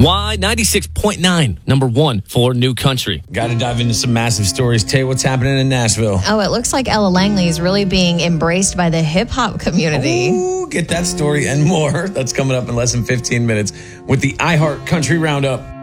Why 96.9, number one for New Country. Got to dive into some massive stories. Tay, what's happening in Nashville? Oh, it looks like Ella Langley is really being embraced by the hip-hop community. Ooh, get that story and more. That's coming up in less than 15 minutes with the iHeart Country Roundup.